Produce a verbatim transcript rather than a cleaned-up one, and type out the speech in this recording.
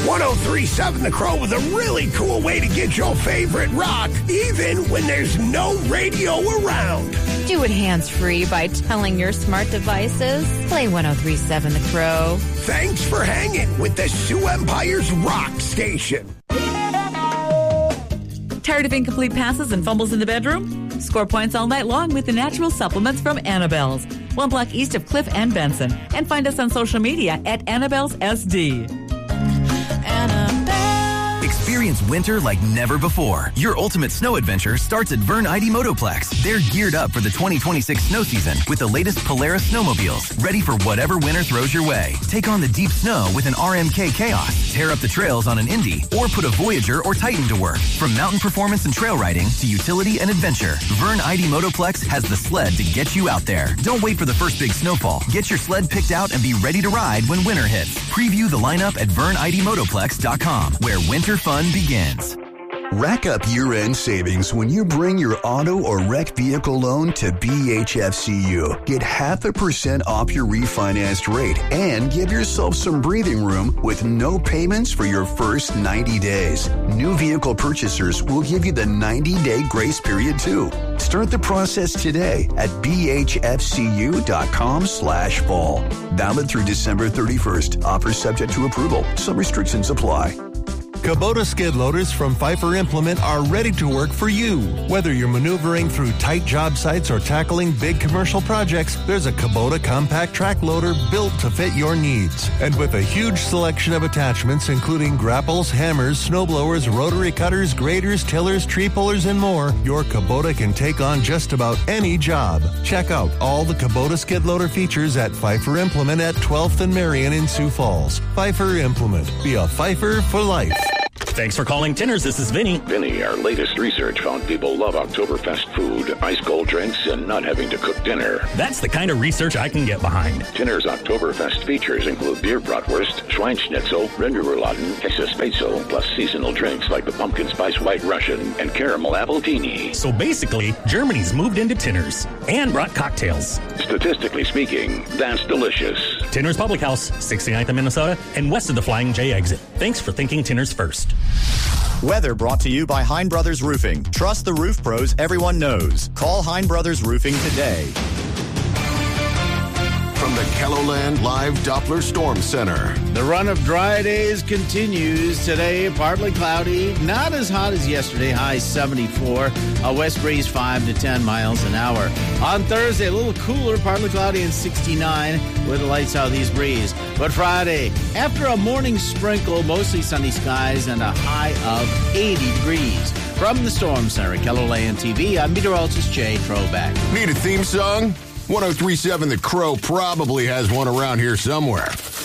one oh three point seven The Crow with a really cool way to get your favorite rock, even when there's no radio around. Do it hands-free by telling your smart devices. Play one oh three point seven The Crow. Thanks for hanging with the Sioux Empire's rock station. Tired of incomplete passes and fumbles in the bedroom? Score points all night long with the natural supplements from Annabelle's. One block east of Cliff and Benson. And find us on social media at Annabelle's S D. Experience winter like never before. Your ultimate snow adventure starts at Vern I D Motoplex. They're geared up for the twenty twenty-six snow season with the latest Polaris snowmobiles, ready for whatever winter throws your way. Take on the deep snow with an R M K Chaos, tear up the trails on an Indy, or put a Voyager or Titan to work. From mountain performance and trail riding to utility and adventure, Vern I D Motoplex has the sled to get you out there. Don't wait for the first big snowfall. Get your sled picked out and be ready to ride when winter hits. Preview the lineup at Vern I D Motoplex dot com, where winter fun begins. Rack up year-end savings when you bring your auto or wreck vehicle loan to B H F C U. Get half a percent off your refinanced rate and give yourself some breathing room with no payments for your first ninety days. New vehicle purchasers will give you the ninety-day grace period too. Start the process today at B H F C U dot com slash fall. Valid through December thirty-first. Offer subject to approval. Some restrictions apply. Kubota skid loaders from Pfeiffer Implement are ready to work for you. Whether you're maneuvering through tight job sites or tackling big commercial projects, there's a Kubota compact track loader built to fit your needs. And with a huge selection of attachments, including grapples, hammers, snowblowers, rotary cutters, graders, tillers, tree pullers, and more, your Kubota can take on just about any job. Check out all the Kubota skid loader features at Pfeiffer Implement at twelfth and Marion in Sioux Falls. Pfeiffer Implement. Be a Pfeiffer for life. Thanks for calling Tinners. This is Vinny. Vinny, our latest research found people love Oktoberfest food, ice cold drinks, and not having to cook dinner. That's the kind of research I can get behind. Tinners Oktoberfest features include beer bratwurst, Schweinschnitzel, Rinderrouladen, Hesse-Spätzle, plus seasonal drinks like the pumpkin spice white Russian and caramel appletini. So basically, Germany's moved into Tinners and brought cocktails. Statistically speaking, that's delicious. Tinners Public House, sixty-ninth in Minnesota, and west of the Flying J exit. Thanks for thinking Tinners first. Weather brought to you by Hein Brothers Roofing. Trust the roof pros everyone knows. Call Hein Brothers Roofing today. From the KELOLAND Live Doppler Storm Center. The run of dry days continues today. Partly cloudy, not as hot as yesterday. High seventy-four. A west breeze five to ten miles an hour. On Thursday, a little cooler, partly cloudy and sixty-nine with a light southeast breeze. But Friday, after a morning sprinkle, mostly sunny skies and a high of eighty degrees. From the Storm Center at KELOLAND T V, I'm meteorologist Jay Troback. Need a theme song? one oh three point seven The Crow probably has one around here somewhere.